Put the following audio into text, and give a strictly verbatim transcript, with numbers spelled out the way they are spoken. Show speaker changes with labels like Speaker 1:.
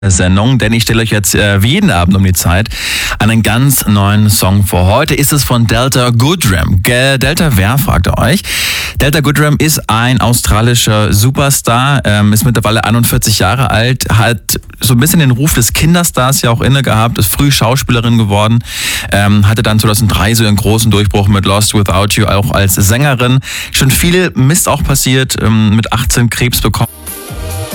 Speaker 1: Sendung, denn ich stelle euch jetzt äh, wie jeden Abend um die Zeit einen ganz neuen Song vor. Heute ist es von Delta Goodrem. Ge- Delta wer, fragt ihr euch? Delta Goodrem ist ein australischer Superstar, ähm, ist mittlerweile einundvierzig Jahre alt, hat so ein bisschen den Ruf des Kinderstars ja auch inne gehabt, ist früh Schauspielerin geworden, ähm, hatte dann zweitausenddrei so einen großen Durchbruch mit Lost Without You, auch als Sängerin. Schon viel Mist auch passiert, ähm, mit achtzehn Krebs bekommen.